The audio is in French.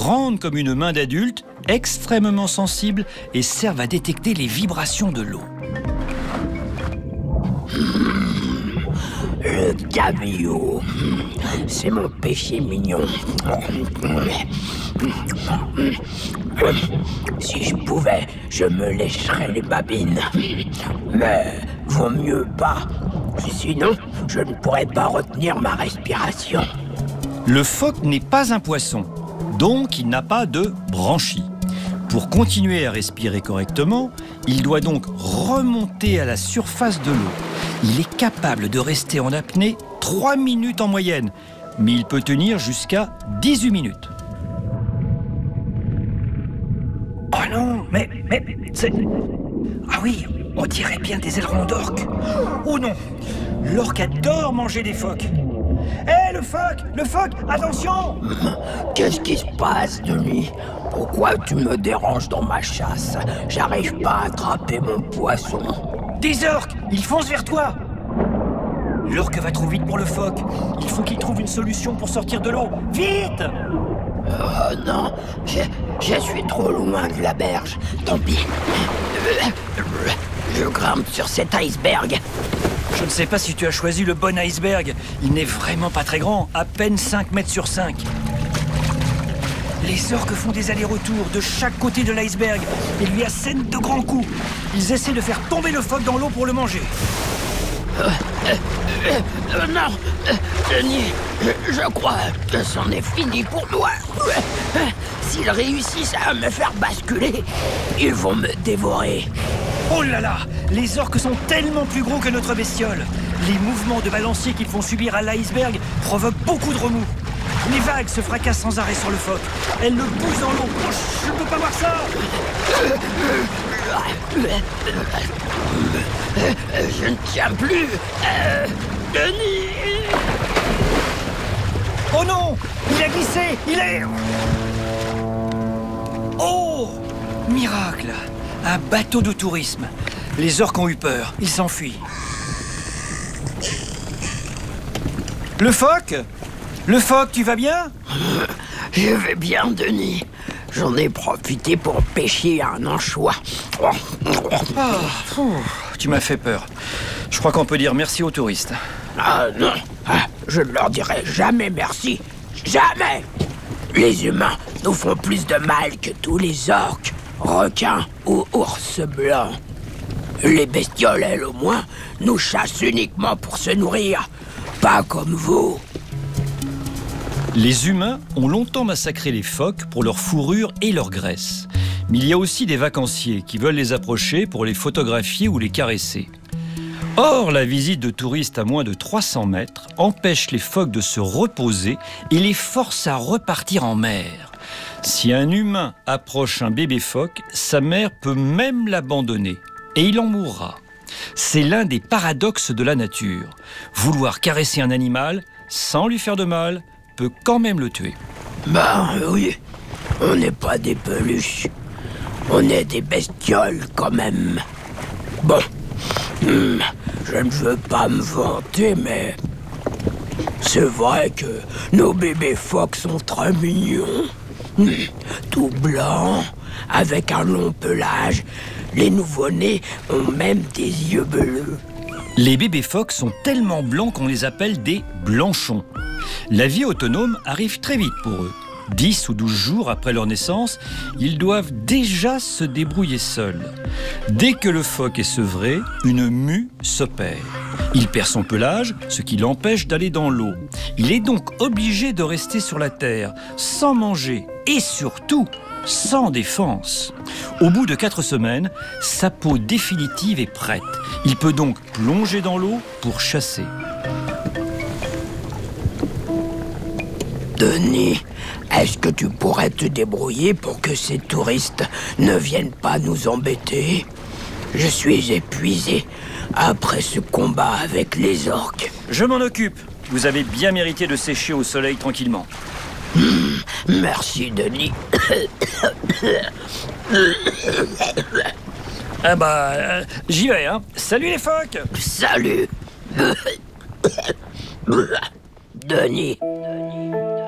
grandes comme une main d'adulte, extrêmement sensibles et servent à détecter les vibrations de l'eau. Le cabillaud, c'est mon péché mignon. Si je pouvais, je me lécherais les babines. Mais vaut mieux pas. Sinon, je ne pourrais pas retenir ma respiration. Le phoque n'est pas un poisson, donc il n'a pas de branchies. Pour continuer à respirer correctement, il doit donc remonter à la surface de l'eau. Il est capable de rester en apnée 3 minutes en moyenne, mais il peut tenir jusqu'à 18 minutes. Oh non, mais c'est... Ah oui, on dirait bien des ailerons d'orque. Oh non, l'orque adore manger des phoques. Hé, le phoque, attention! Qu'est-ce qui se passe, Denis? Pourquoi tu me déranges dans ma chasse? J'arrive pas à attraper mon poisson. Des orques, ils foncent vers toi. L'orque va trop vite pour le phoque. Il faut qu'il trouve une solution pour sortir de l'eau. Vite! Oh non, je suis trop loin de la berge. Tant pis. Je grimpe sur cet iceberg. Je ne sais pas si tu as choisi le bon iceberg. Il n'est vraiment pas très grand, à peine 5 mètres sur 5. Les orques font des allers-retours de chaque côté de l'iceberg et lui assènent de grands coups. Ils essaient de faire tomber le phoque dans l'eau pour le manger. Non, Denis, je crois que c'en est fini pour moi. S'ils réussissent à me faire basculer, ils vont me dévorer. Oh là là, les orques sont tellement plus gros que notre bestiole. Les mouvements de balancier qu'ils font subir à l'iceberg provoquent beaucoup de remous. Les vagues se fracassent sans arrêt sur le phoque. Elles le poussent dans l'eau. Oh, je ne peux pas voir ça. Je ne tiens plus. Denis! Oh non! Il a glissé! Il est... Oh! Miracle! Un bateau de tourisme. Les orques ont eu peur. Ils s'enfuient. Le phoque? Le phoque, tu vas bien? Je vais bien, Denis. J'en ai profité pour pêcher un anchois. Tu m'as fait peur. Je crois qu'on peut dire merci aux touristes. Ah non, je ne leur dirai jamais merci. Jamais! Les humains nous font plus de mal que tous les orques, requins ou ours blancs. Les bestioles, elles, au moins, nous chassent uniquement pour se nourrir. Pas comme vous. Les humains ont longtemps massacré les phoques pour leur fourrure et leur graisse. Mais il y a aussi des vacanciers qui veulent les approcher pour les photographier ou les caresser. Or, la visite de touristes à moins de 300 mètres empêche les phoques de se reposer et les force à repartir en mer. Si un humain approche un bébé phoque, sa mère peut même l'abandonner et il en mourra. C'est l'un des paradoxes de la nature. Vouloir caresser un animal sans lui faire de mal peut quand même le tuer. Ben oui, on n'est pas des peluches. On est des bestioles quand même. Bon, je ne veux pas me vanter, mais c'est vrai que nos bébés phoques sont très mignons. Tout blancs, avec un long pelage. Les nouveau-nés ont même des yeux bleus. Les bébés phoques sont tellement blancs qu'on les appelle des blanchons. La vie autonome arrive très vite pour eux. 10 ou 12 jours après leur naissance, ils doivent déjà se débrouiller seuls. Dès que le phoque est sevré, une mue s'opère. Il perd son pelage, ce qui l'empêche d'aller dans l'eau. Il est donc obligé de rester sur la terre, sans manger et surtout sans défense. Au bout de 4 semaines, sa peau définitive est prête. Il peut donc plonger dans l'eau pour chasser. Denis, est-ce que tu pourrais te débrouiller pour que ces touristes ne viennent pas nous embêter? Je suis épuisé après ce combat avec les orques. Je m'en occupe. Vous avez bien mérité de sécher au soleil tranquillement. Merci, Denis. Ah bah, j'y vais, hein. Salut les phoques! Salut. Denis.